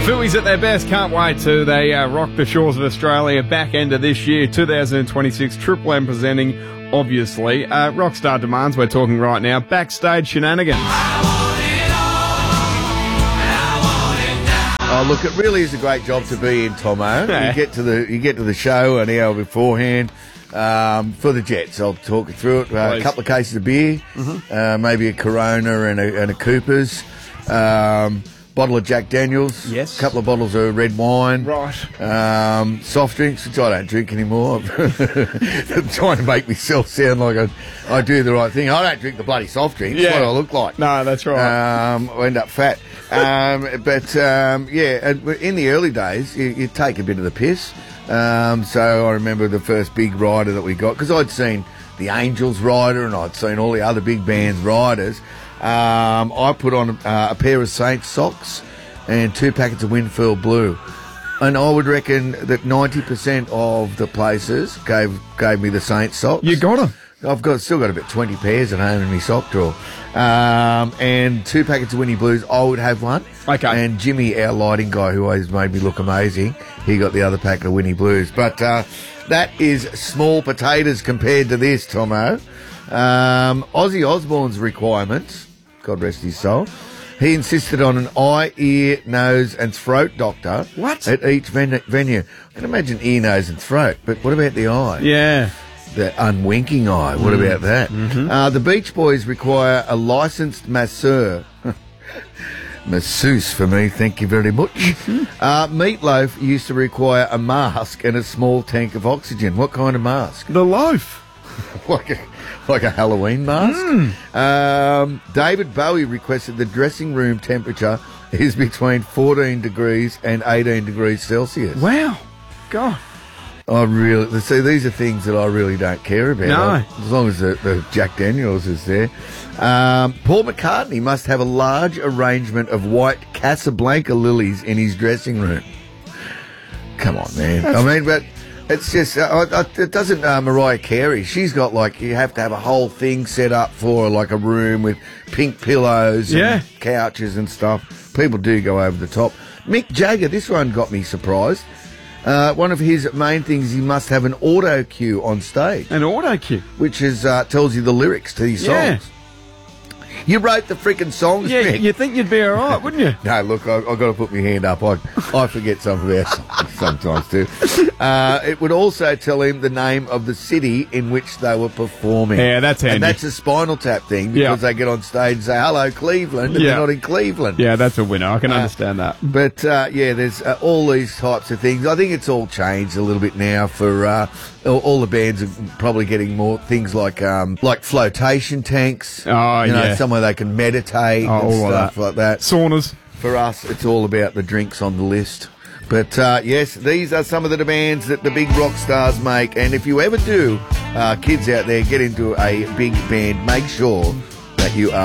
Phillies at their best. Can't wait to they rock the shores of Australia back end of this year, 2026. Triple M presenting, obviously. Rockstar Demands, we're talking right now. Backstage shenanigans. Oh, look, it really is a great job to be in, Tomo. Yeah. You get to the show an hour beforehand. For the Jets, I'll talk you through it. A couple of cases of beer, maybe a Corona and a Cooper's, bottle of Jack Daniels, yes, a couple of bottles of red wine, right, soft drinks, which I don't drink anymore. I'm trying to make myself sound like I do the right thing. I don't drink the bloody soft drinks. Yeah. What do I look like? No, that's right. I end up fat. Yeah, and in the early days, you take a bit of the piss. So I remember the first big rider that we got, because I'd seen the Angels rider and I'd seen all the other big bands riders. I put on a pair of Saints socks and 2 packets of Winfield Blue. And I would reckon that 90% of the places gave me the Saints socks. You got them. I've still got about 20 pairs at home in my sock drawer. And 2 packets of Winnie Blues, I would have one. Okay. And Jimmy, our lighting guy, who always made me look amazing, he got the other packet of Winnie Blues. But that is small potatoes compared to this, Tomo. Ozzy Osbourne's requirements, God rest his soul, he insisted on an eye, ear, nose and throat doctor. What? At each venue. I can imagine ear, nose and throat, but what about the eye? Yeah. The unwinking eye. What about that? Mm-hmm. The Beach Boys require a licensed masseur. Masseuse for me, thank you very much. Meatloaf used to require a mask and a small tank of oxygen. What kind of mask? The loaf. like a Halloween mask? David Bowie requested the dressing room temperature is between 14 degrees and 18 degrees Celsius. Wow. God. See, these are things that I really don't care about. No. As long as the Jack Daniels is there. Paul McCartney must have a large arrangement of white Casablanca lilies in his dressing room. Come on, man. But it's just, it doesn't, Mariah Carey, she's got you have to have a whole thing set up for a room with pink pillows and couches and stuff. People do go over the top. Mick Jagger, this one got me surprised. One of his main things, he must have an auto cue on stage. An auto cue? Which is tells you the lyrics to these songs. You wrote the freaking songs, Mick. You'd think you'd be all right, wouldn't you? No, look, I've got to put my hand up. I forget some of our songs sometimes too. It would also tell him the name of the city in which they were performing. Yeah, that's handy. And that's a Spinal Tap thing, because they get on stage and say, hello, Cleveland, and they're not in Cleveland. Yeah, that's a winner. I can understand that. But, there's all these types of things. I think it's all changed a little bit now for all the bands are probably getting more things like flotation tanks. Oh, somewhere they can meditate and stuff like that. Saunas. For us, it's all about the drinks on the list. But, yes, these are some of the demands that the big rock stars make. And if you ever do, kids out there, get into a big band, make sure that you are